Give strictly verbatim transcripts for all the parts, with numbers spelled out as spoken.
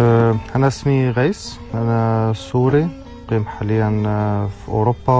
أه، أنا اسمي غيث، أنا سوري قيم حاليا في أوروبا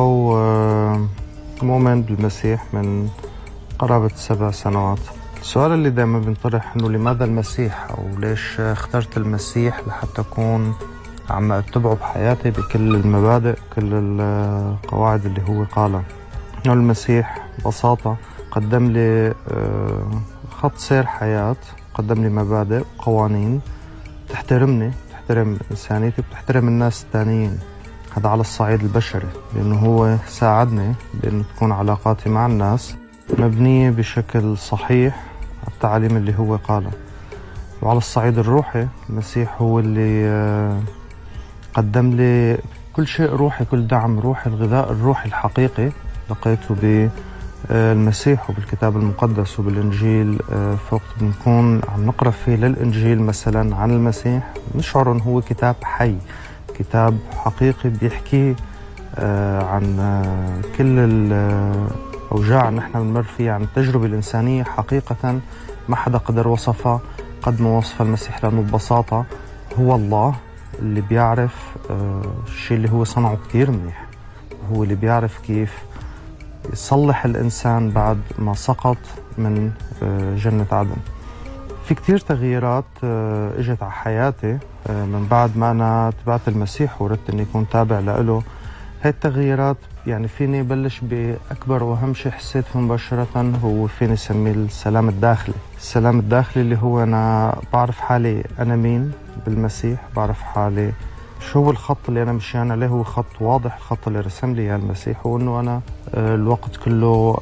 ومؤمن بالمسيح من قرابة سبع سنوات. السؤال اللي دائما بنطرح إنه لماذا المسيح، أو ليش اخترت المسيح لحتى أكون عم أتبعه بحياتي بكل المبادئ كل القواعد اللي هو قالها. إنه المسيح ببساطة قدم لي خط سير حياة، قدم لي مبادئ وقوانين تحترمني، تحترم إنسانيتي، بتحترم الناس الثانيين. هذا على الصعيد البشري، لأنه هو ساعدني بأنه تكون علاقاتي مع الناس مبنية بشكل صحيح على التعاليم اللي هو قالها. وعلى الصعيد الروحي، المسيح هو اللي قدم لي كل شيء روحي، كل دعم روحي، الغذاء الروحي الحقيقي لقيته بالمسيح وبالكتاب المقدس وبالإنجيل. فوقت بنكون عم نقرأ فيه للإنجيل مثلا عن المسيح نشعر أنه هو كتاب حي، كتاب حقيقي بيحكي عن كل الأوجاع اللي نحن بنمر فيها، عن التجربة الإنسانية حقيقة ما حدا قدر وصفها قد ما وصف المسيح، لأنه ببساطة هو الله اللي بيعرف الشيء اللي هو صنعه كتير منيح، هو اللي بيعرف كيف يصلح الإنسان بعد ما سقط من جنة عدن. في كتير تغييرات اجت على حياتي من بعد ما أنا تبعت المسيح وردت أني أكون تابع له. هاي التغييرات يعني فيني بلش بأكبر وأهم شيء حسيت مباشرة هو فيني سميه السلام الداخلي. السلام الداخلي اللي هو أنا بعرف حالي أنا مين بالمسيح، بعرف حالي شو هو الخط اللي أنا مشيان عليه، هو خط واضح، الخط اللي رسم لي المسيح، وأنه أنا الوقت كله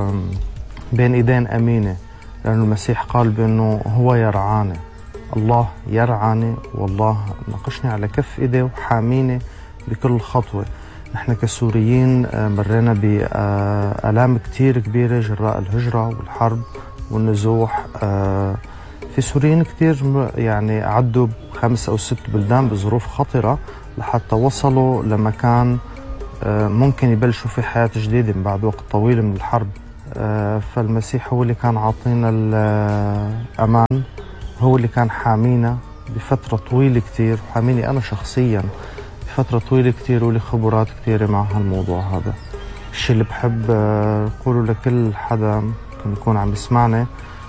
بين إيدين أمينة، لأن المسيح قال بأنه هو يرعاني، الله يرعاني، والله ناقشني على كف إيديه وحاميني بكل خطوة. نحن كسوريين مرينا بآلام كتير كبيرة جراء الهجرة والحرب والنزوح. في سوريين كتير يعني عدوا بخمس أو ست بلدان بظروف خطرة لحتى وصلوا لمكان ممكن يبلشوا في حياة جديدة من بعد وقت طويل من الحرب. فالمسيح هو اللي كان عاطينا الأمان، هو اللي كان حامينا بفترة طويلة كتير، حاميني أنا شخصياً بفترة طويلة كتير، ولي خبرات كتيرة مع هالموضوع هذا. الشيء اللي بحب أقوله لكل حدا ممكن يكون عم يسمعني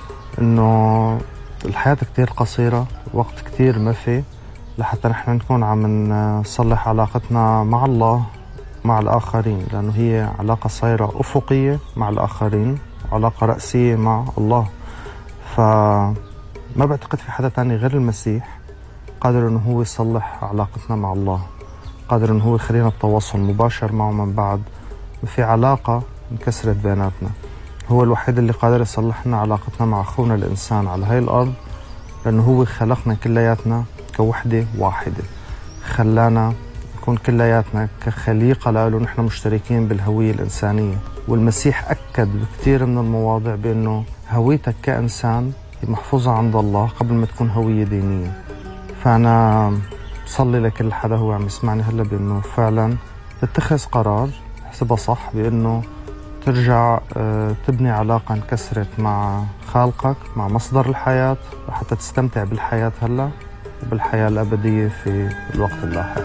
إنه الحياة كتير قصيرة، وقت كتير ما في لحتى نحن نكون عم نصلح علاقتنا مع الله مع الآخرين، لأنه هي علاقة صايرة أفقية مع الآخرين، علاقة رأسية مع الله. فما بعتقد في حدا تاني غير المسيح قادر أنه هو يصلح علاقتنا مع الله، قادر أنه هو يخلينا التواصل مباشر معه من بعد ما في علاقة انكسرت بيناتنا. هو الوحيد اللي قادر يصلحنا علاقتنا مع أخونا الإنسان على هاي الأرض، لأنه هو خلقنا كلياتنا كوحدة واحدة، خلانا نكون كلياتنا كخليقة له، نحن مشتركين بالهوية الإنسانية. والمسيح أكد بكثير من المواضع بأنه هويتك كإنسان محفوظة عند الله قبل ما تكون هوية دينية. فأنا بصلي لكل حدا هو عم يسمعني هلا بأنه فعلا تتخذ قرار حسبها صح، بأنه ترجع تبني علاقة انكسرت مع خالقك، مع مصدر الحياة، لحتى تستمتع بالحياة هلا وبالحياة الأبدية في الوقت اللاحق.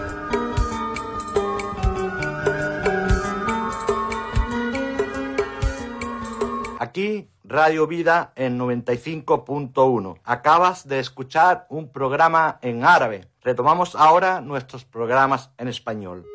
Aquí, Radio Vida en noventa y cinco punto uno. Acabas de escuchar un programa en árabe. Retomamos ahora nuestros programas en español.